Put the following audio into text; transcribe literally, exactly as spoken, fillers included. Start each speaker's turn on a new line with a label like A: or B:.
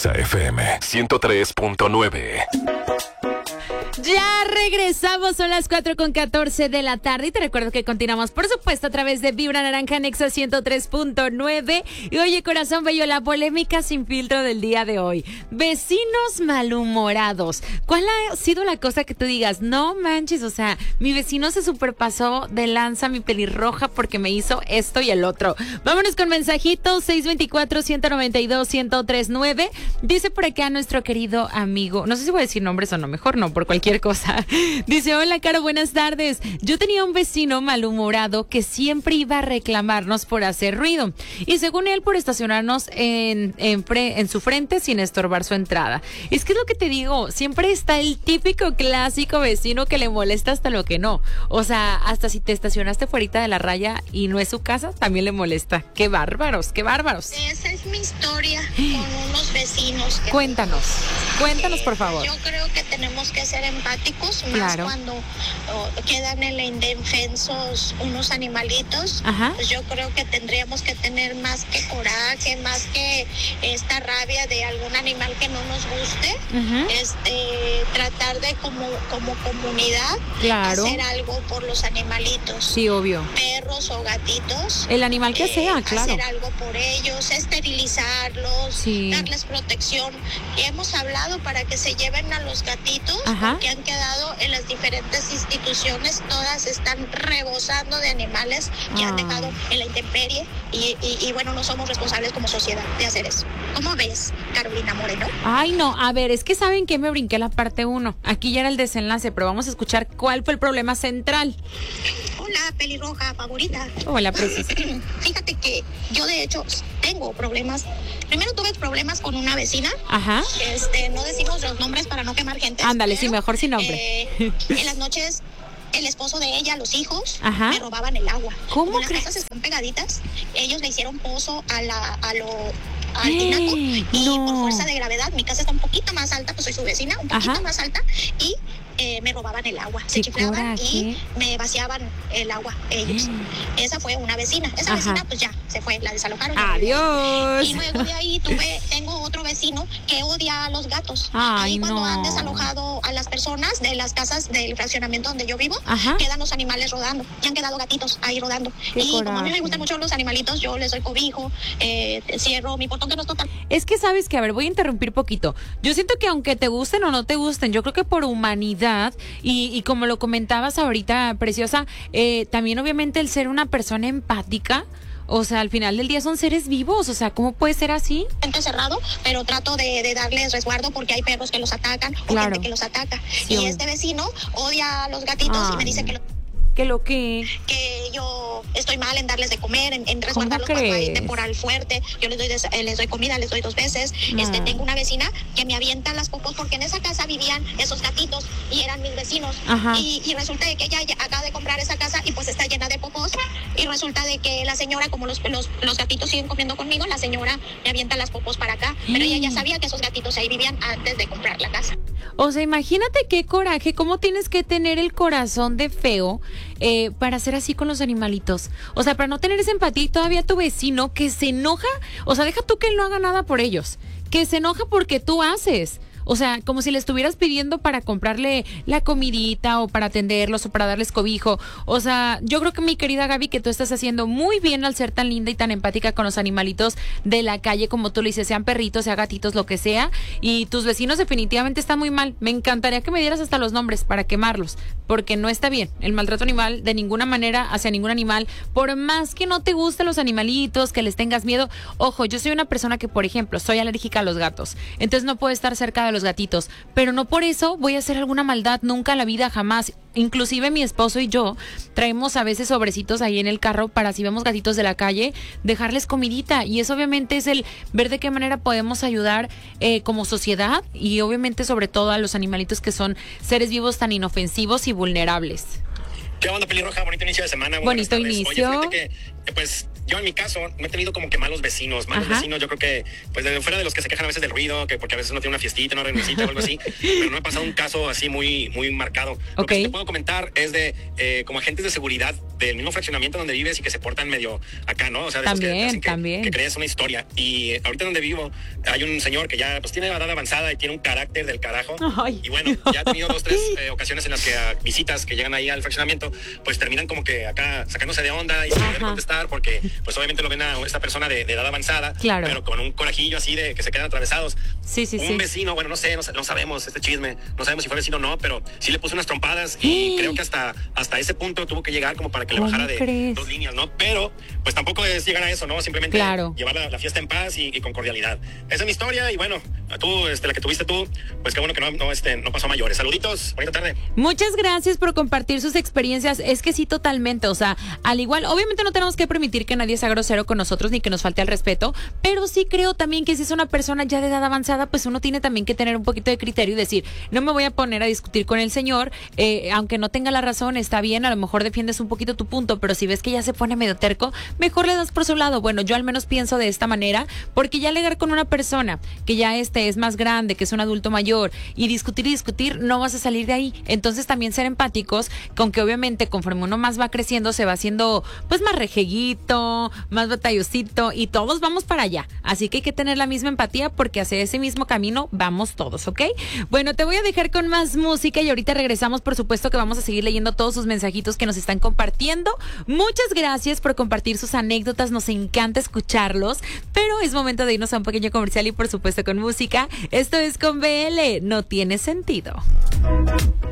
A: Exa F M ciento tres punto nueve.
B: Ya regresamos, son las cuatro con catorce de la tarde y te recuerdo que continuamos, por supuesto, a través de Vibra Naranja en Exa ciento tres punto nueve. Y oye, corazón bello, la polémica sin filtro del día de hoy. Vecinos malhumorados. ¿Cuál ha sido la cosa que tú digas? No manches, o sea, mi vecino se superpasó de lanza, mi pelirroja, porque me hizo esto y el otro. Vámonos con mensajitos, seis dos cuatro, uno nueve dos, uno cero tres nueve. Dice por acá nuestro querido amigo, no sé si voy a decir nombres o no, mejor no, por cualquier cosa. Dice, hola, Caro, buenas tardes. Yo tenía un vecino malhumorado que siempre iba a reclamarnos por hacer ruido. Y según él, por estacionarnos en, en, pre, en su frente sin estorbar su entrada. Es que es lo que te digo, siempre está el típico clásico vecino que le molesta hasta lo que no. O sea, hasta si te estacionaste fuera de la raya y no es su casa, también le molesta. Qué bárbaros, qué bárbaros.
C: Esa es mi historia con unos vecinos. Que
B: cuéntanos, cuéntanos por favor.
C: Yo creo que tenemos que ser empáticos, más
B: claro.
C: cuando oh, quedan en la indefensos unos animalitos.
B: Ajá.
C: Pues yo creo que tendríamos que tener más que coraje, más que esta rabia de algún animal que no nos guste.
B: Uh-huh.
C: Este, tratar de como, como comunidad
B: claro.
C: hacer algo por los animalitos.
B: Sí, obvio.
C: Perros o gatitos.
B: El animal que
C: eh,
B: sea, claro.
C: Hacer algo por ellos, esterilizarlos,
B: sí.
C: darles protección. Y hemos hablado para que se lleven a los gatitos.
B: Ajá.
C: Que han quedado en las diferentes instituciones, todas están rebosando de animales que ah. han dejado en la intemperie y, y, y bueno, no somos responsables como sociedad de hacer eso. ¿Cómo ves, Carolina Moreno?
B: Ay, no, a ver, es que ¿saben qué? Me brinqué la parte uno. Aquí ya era el desenlace, pero vamos a escuchar cuál fue el problema central.
C: Hola, pelirroja favorita.
B: Hola, preciosa.
C: Fíjate que yo de hecho tengo problemas. Primero tuve problemas con una vecina.
B: Ajá.
C: Este, no decimos los nombres para no quemar gente.
B: Ándale, sí, mejor sin nombre.
C: Eh, en las noches el esposo de ella, los hijos,
B: Ajá.
C: me robaban el agua.
B: ¿Cómo
C: Como las
B: crees?
C: casas están pegaditas, ellos le hicieron pozo a la a lo al
B: ¡Eh!
C: tinaco y
B: No.
C: por fuerza de gravedad, mi casa está un poquito más alta, pues soy su vecina, un poquito
B: Ajá.
C: más alta y eh, me robaban el agua, se
B: Qué
C: chiflaban
B: coraje.
C: y me vaciaban el agua ellos.
B: ¡Eh!
C: Esa fue una vecina, esa
B: Ajá.
C: vecina pues ya se fue, la desalojaron.
B: Adiós.
C: Y luego de ahí tuve, tengo otro vecino que odia a los gatos.
B: Ay,
C: ahí cuando
B: no.
C: han desalojado a las personas de las casas del fraccionamiento donde yo vivo,
B: Ajá.
C: quedan los animales rodando, y han quedado gatitos ahí rodando.
B: Qué
C: y como a mí
B: coraje.
C: me gustan mucho los animalitos, yo les doy cobijo, eh, cierro mi portón que no es total.
B: Es que sabes que, a ver, voy a interrumpir poquito. Yo siento que aunque te gusten o no te gusten, yo creo que por humanidad y, y como lo comentabas ahorita, preciosa, eh, también obviamente el ser una persona empática. O sea, al final del día son seres vivos, o sea, ¿cómo puede ser así?
C: Gente cerrado, pero trato de, de darles resguardo porque hay perros que los atacan o
B: claro.
C: gente que los ataca.
B: Sí,
C: y
B: hombre.
C: este vecino odia a los gatitos
B: Ay.
C: y me dice que, lo,
B: ¿Qué lo que?
C: que yo estoy mal en darles de comer, en, en resguardarlos
B: ¿Cómo
C: cuando hay
B: crees?
C: temporal fuerte. Yo les doy, des, eh, les doy comida, les doy dos veces.
B: No.
C: Este, tengo una vecina que me avienta las popos porque en esa casa vivían esos gatitos y eran mis vecinos.
B: Ajá.
C: Y, y resulta de que ella ya acaba de comprar esa casa y pues está llena de popos. Y resulta de que la señora, como los, los, los gatitos siguen comiendo conmigo, la señora me avienta las popos para acá. Pero ella ya sabía que esos gatitos ahí vivían antes de comprar la casa.
B: O sea, imagínate qué coraje, cómo tienes que tener el corazón de feo eh, para ser así con los animalitos. O sea, para no tener esa empatía y todavía tu vecino que se enoja, o sea, deja tú que él no haga nada por ellos, que se enoja porque tú haces. O sea, como si le estuvieras pidiendo para comprarle la comidita o para atenderlos o para darles cobijo. O sea, yo creo que mi querida Gaby, que tú estás haciendo muy bien al ser tan linda y tan empática con los animalitos de la calle, como tú le dices, sean perritos, sean gatitos, lo que sea. Y tus vecinos definitivamente están muy mal. Me encantaría que me dieras hasta los nombres para quemarlos, porque no está bien el maltrato animal de ninguna manera hacia ningún animal. Por más que no te gusten los animalitos, que les tengas miedo. Ojo, yo soy una persona que, por ejemplo, soy alérgica a los gatos. Entonces no puedo estar cerca de los gatitos, pero no por eso voy a hacer alguna maldad, nunca en la vida, jamás. Inclusive mi esposo y yo traemos a veces sobrecitos ahí en el carro para si vemos gatitos de la calle, dejarles comidita, y eso obviamente es el ver de qué manera podemos ayudar eh, como sociedad y obviamente sobre todo a los animalitos que son seres vivos tan inofensivos y vulnerables.
D: ¿Qué onda, pelirroja? Bonito inicio de semana. Muy
B: Bonito
D: buenas tardes.
B: inicio.
D: Oye, fíjate que, pues, yo en mi caso no he tenido como que malos vecinos. Malos
B: Ajá.
D: vecinos, yo creo que, pues, de fuera de los que se quejan a veces del ruido, que porque a veces uno tiene una fiestita, una reunioncita o algo así, pero no he pasado un caso así muy, muy marcado. Lo
B: Ok.
D: que sí te puedo comentar es de eh, como agentes de seguridad del mismo fraccionamiento donde vives y que se portan medio acá, ¿no? O sea, de esos que
B: También,
D: hacen que,
B: también.
D: que crees una historia. Y eh, ahorita donde vivo hay un señor que ya, pues, tiene edad avanzada y tiene un carácter del carajo.
B: Ay.
D: Y bueno, ya ha tenido dos, tres eh, ocasiones en las que a visitas que llegan ahí al fraccionamiento, pues terminan como que acá sacándose de onda y sin poder
B: Ajá.
D: contestar porque pues obviamente lo ven a esta persona de, de edad avanzada,
B: Claro.
D: pero con un corajillo así de que se quedan atravesados.
B: Sí, sí,
D: un
B: sí.
D: vecino, bueno, no sé, no, sa- no sabemos este chisme, no sabemos si fue vecino o no, pero sí le puso unas trompadas y creo que hasta, hasta ese punto tuvo que llegar como para que le
B: ¿Cómo
D: bajara de
B: crees?
D: dos líneas, ¿no? Pero pues tampoco es llegar a eso, ¿no? Simplemente
B: Claro.
D: llevar la, la fiesta en paz y, y con cordialidad. Esa es mi historia y bueno, tú, este, la que tuviste tú, pues qué bueno que no, no, este, no pasó a mayores. Saluditos, bonita tarde.
B: Muchas gracias por compartir sus experiencias. Es que sí, totalmente. O sea, al igual, obviamente no tenemos que permitir que nadie sea grosero con nosotros ni que nos falte al respeto, pero sí creo también que si es una persona ya de edad avanzada, pues uno tiene también que tener un poquito de criterio y decir, no me voy a poner a discutir con el señor, eh, aunque no tenga la razón, está bien, a lo mejor defiendes un poquito tu punto, pero si ves que ya se pone medio terco, mejor le das por su lado. Bueno, yo al menos pienso de esta manera, porque ya alegar con una persona que ya este es más grande, que es un adulto mayor, y discutir y discutir, no vas a salir de ahí. Entonces también ser empáticos con que obviamente conforme uno más va creciendo se va haciendo pues más rejeguito, más batallosito y todos vamos para allá. Así que hay que tener la misma empatía porque hacia ese mismo camino vamos todos, ¿ok? Bueno, te voy a dejar con más música y ahorita regresamos. Por supuesto que vamos a seguir leyendo todos sus mensajitos que nos están compartiendo. Muchas gracias por compartir sus anécdotas, nos encanta escucharlos, pero es momento de irnos a un pequeño comercial y por supuesto con música. Esto es con B L, no tiene sentido.